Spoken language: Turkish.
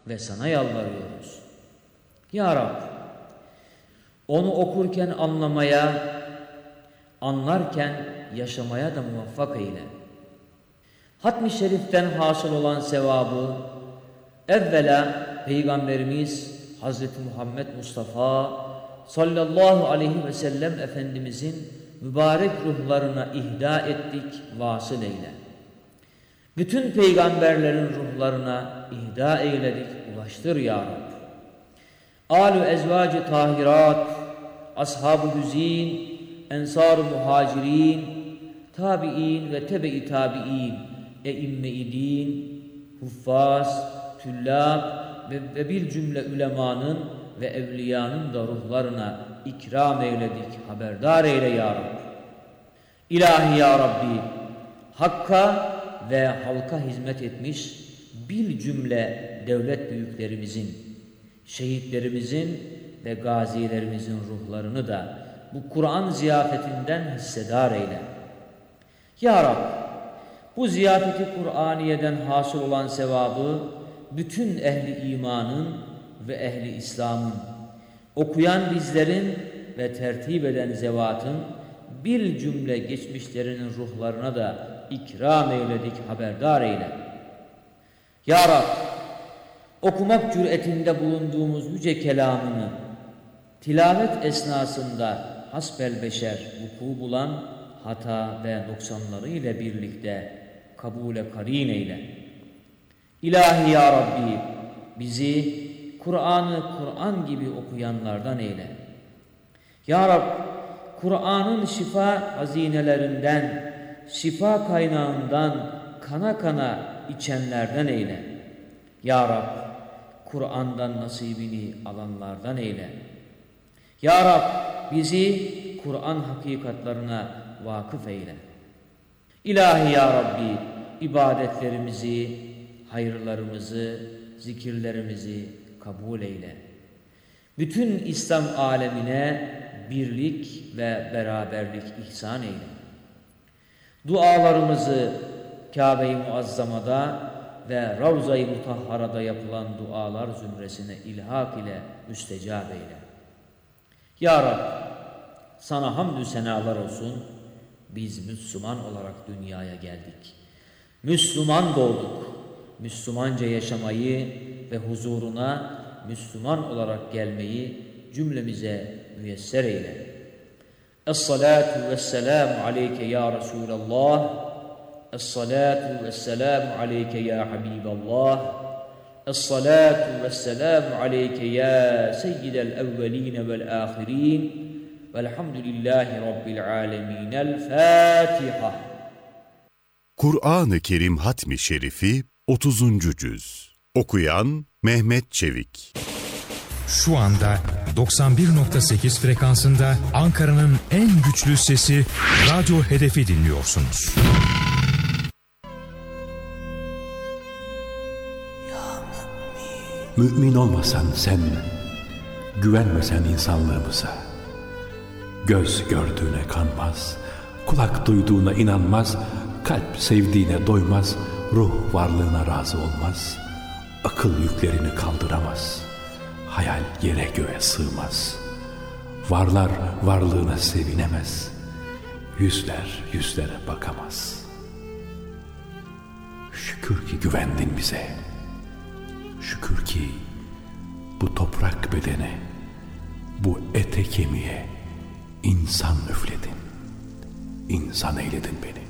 ve sana yalvarıyoruz. Ya Rab, onu okurken anlamaya, anlarken yaşamaya da muvaffak eyle. Hatm-i Şerif'ten hasıl olan sevabı evvela Peygamberimiz Hazreti Muhammed Mustafa sallallahu aleyhi ve sellem Efendimizin mübarek ruhlarına ihda ettik, vasıl eyle. Bütün peygamberlerin ruhlarına ihda eyledik, ulaştır ya Rab. Âl-ü ezvâc-ı tahirat, ashab-ı hüzin, ensar-ı muhacirin, tabi'in ve tebe-i tabi'in, e'imme-i din, huffaz, tüllâb ve bil cümle ülemanın ve evliyanın da ruhlarına ikram eyledik, haberdar eyle ya Rabbi. İlahi ya Rabbi, Hakk'a ve halka hizmet etmiş bil cümle devlet büyüklerimizin, şehitlerimizin ve gazilerimizin ruhlarını da bu Kur'an ziyafetinden hissedar eyle. Ya Rabbi, bu ziyafeti Kur'aniye'den hasıl olan sevabı bütün ehli imanın ve ehli İslam'ın, okuyan bizlerin ve tertip eden zevatın bir cümle geçmişlerinin ruhlarına da ikram eyledik, haberdar eyle. Ya Rab, okumak cüretinde bulunduğumuz yüce kelamını tilavet esnasında hasbelbeşer vuku bulan hata ve noksanları ile birlikte kabule karin eyle. İlahi ya Rabbi, bizi Kur'an'ı Kur'an gibi okuyanlardan eyle. Ya Rab, Kur'an'ın şifa hazinelerinden, şifa kaynağından kana kana içenlerden eyle. Ya Rab, Kur'an'dan nasibini alanlardan eyle. Ya Rab, bizi Kur'an hakikatlarına vakıf eyle. İlahi ya Rabbi, ibadetlerimizi, hayırlarımızı, zikirlerimizi kabul eyle. Bütün İslam alemine birlik ve beraberlik ihsan eyle. Dualarımızı Kabe-i Muazzama'da ve Ravza-i Mutahhara'da yapılan dualar zümresine ilhak ile müstecab eyle. Ya Rab, sana hamdü senalar olsun. Biz Müslüman olarak dünyaya geldik. Müslüman doğduk. Müslümanca yaşamayı ve huzuruna Müslüman olarak gelmeyi cümlemize müyesser eyle. Es-salatu vesselamu aleyke ya Resulallah. Es-salatu vesselamu aleyke ya Habiballah. Es-salatu vesselamu aleyke ya seyyidel evveline vel ahirin. Velhamdülillahi Rabbil alemin. El-Fatiha. Kur'an-ı Kerim Hatmi Şerifi 30. Cüz. Okuyan Mehmet Çevik. Şu anda 91.8 frekansında Ankara'nın en güçlü sesi Radyo Hedef'i dinliyorsunuz. Mümin olmasan sen, güvenmesen insanlığımıza, göz gördüğüne kanmaz, kulak duyduğuna inanmaz, kalp sevdiğine doymaz, ruh varlığına razı olmaz, akıl yüklerini kaldıramaz, hayal yere göğe sığmaz, varlar varlığına sevinemez, yüzler yüzlere bakamaz. Şükür ki güvendin bize, şükür ki bu toprak bedene, bu ete kemiğe insan üfledin, insan eyledin beni.